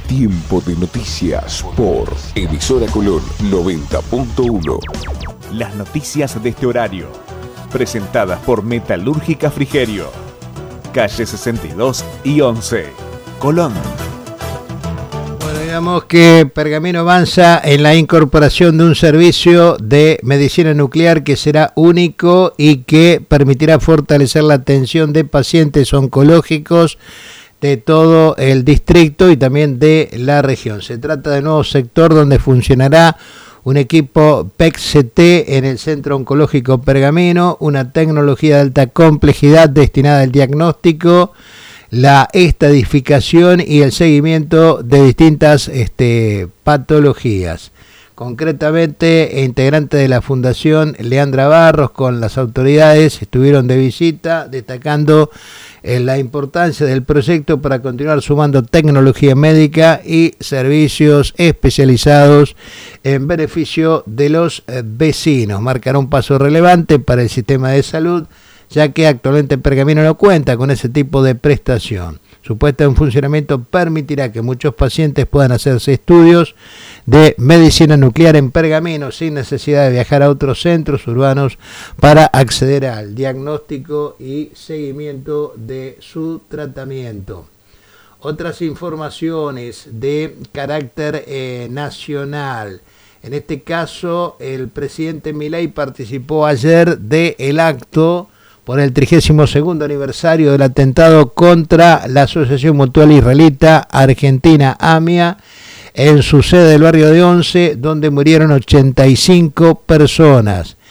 Tiempo de noticias por Emisora Colón 90.1. Las noticias de este horario, presentadas por Metalúrgica Frigerio, calle 62 y 11, Colón. Bueno, digamos que Pergamino avanza en la incorporación de un servicio de medicina nuclear que será único y que permitirá fortalecer la atención de pacientes oncológicos de todo el distrito y también de la región. Se trata de un nuevo sector donde funcionará un equipo PET-CT en el Centro Oncológico Pergamino, una tecnología de alta complejidad destinada al diagnóstico, la estadificación y el seguimiento de distintas patologías. Concretamente, integrantes de la Fundación Leandra Barros con las autoridades estuvieron de visita, destacando la importancia del proyecto para continuar sumando tecnología médica y servicios especializados en beneficio de los vecinos. Marcará un paso relevante para el sistema de salud, ya que actualmente Pergamino no cuenta con ese tipo de prestación. Su puesta en funcionamiento permitirá que muchos pacientes puedan hacerse estudios de medicina nuclear en Pergamino sin necesidad de viajar a otros centros urbanos para acceder al diagnóstico y seguimiento de su tratamiento. Otras informaciones de carácter nacional. En este caso, el presidente Milei participó ayer del acto por el 32º aniversario del atentado contra la Asociación Mutual Israelita Argentina AMIA en su sede del barrio de Once, donde murieron 85 personas.